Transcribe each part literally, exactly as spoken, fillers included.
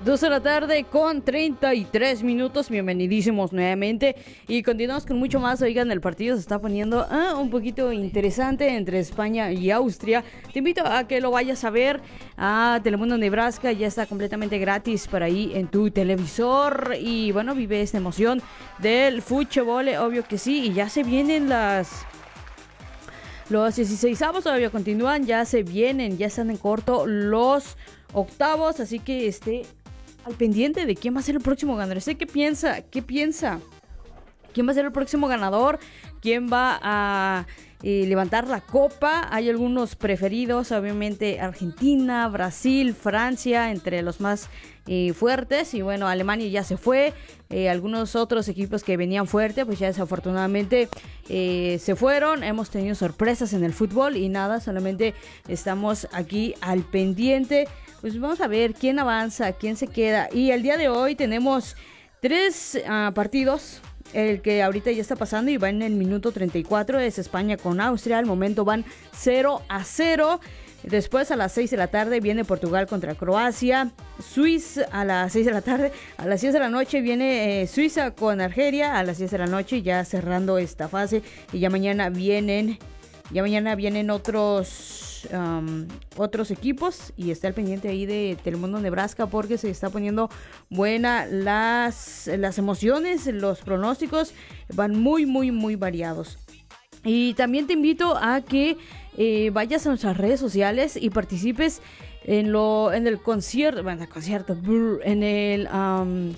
dos de la tarde con treinta y tres minutos. Bienvenidísimos nuevamente. Y continuamos con mucho más. Oigan, el partido se está poniendo ah, un poquito interesante entre España y Austria. Te invito a que lo vayas a ver a Telemundo Nebraska. Ya está completamente gratis para ahí en tu televisor. Y bueno, vive esta emoción del fútbol, obvio que sí. Y ya se vienen las... Los dieciseisavos todavía continúan. Ya se vienen, ya están en corto los octavos. Así que esté al pendiente de quién va a ser el próximo ganador. ¿Usted qué piensa? ¿Qué piensa? ¿Quién va a ser el próximo ganador? ¿Quién va a eh, levantar la copa? Hay algunos preferidos, obviamente Argentina, Brasil, Francia, entre los más eh, fuertes. Y bueno, Alemania ya se fue. Eh, algunos otros equipos que venían fuerte, pues ya desafortunadamente eh, se fueron. Hemos tenido sorpresas en el fútbol y nada, solamente estamos aquí al pendiente. Pues vamos a ver quién avanza, quién se queda. Y el día de hoy tenemos tres uh, partidos. El que ahorita ya está pasando y va en el minuto treinta y cuatro es España con Austria. Al momento van cero a cero. Después a las seis de la tarde viene Portugal contra Croacia. Suiza a las seis de la tarde. A las diez de la noche viene eh, Suiza con Argelia. A las diez de la noche ya cerrando esta fase. Y ya mañana vienen... Ya mañana vienen otros um, otros equipos y está al pendiente ahí de Telemundo Nebraska porque se está poniendo buena las, las emociones, los pronósticos van muy, muy, muy variados. Y también te invito a que eh, vayas a nuestras redes sociales y participes en lo en el concierto, bueno, el concierto, en el... Um,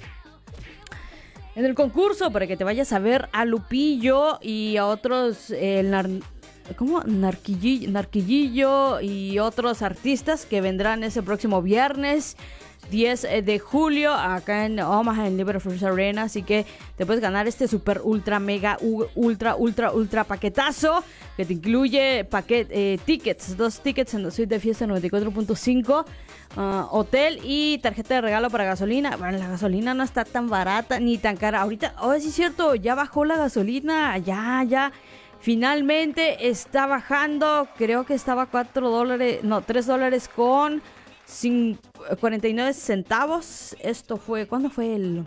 en el concurso para que te vayas a ver a Lupillo y a otros... Eh, nar- ¿Cómo? Narquillillo, Narquillillo y otros artistas que vendrán ese próximo viernes diez de julio acá en Omaha en Liberty First Arena. Así que te puedes ganar este super ultra mega ultra ultra ultra paquetazo que te incluye paquet, eh, tickets, dos tickets en la suite de fiesta noventa y cuatro punto cinco, uh, hotel y tarjeta de regalo para gasolina. Bueno, la gasolina no está tan barata ni tan cara ahorita. Oh, sí es cierto, ya bajó la gasolina, ya, ya. Finalmente está bajando, creo que estaba cuatro dólares, no, tres dólares con cuarenta y nueve centavos. Esto fue, ¿cuándo fue? El,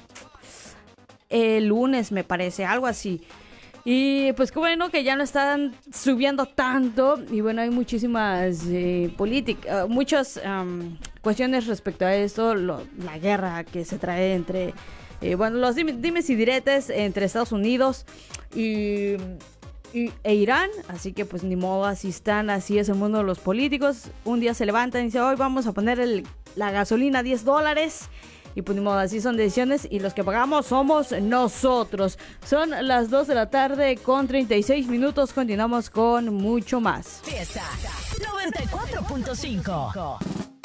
el lunes me parece, algo así. Y pues qué bueno que ya no están subiendo tanto. Y bueno, hay muchísimas eh, políticas, uh, muchas um, cuestiones respecto a esto, lo, la guerra que se trae entre, eh, bueno, los dimes y diretes entre Estados Unidos y... Y, e Irán, así que pues ni modo, así están, así es el mundo de los políticos. Un día se levantan y dicen, hoy vamos a poner el, la gasolina a diez dólares. Y pues ni modo, así son decisiones y los que pagamos somos nosotros. Son las dos de la tarde con treinta y seis minutos, continuamos con mucho más. Fiesta noventa y cuatro punto cinco.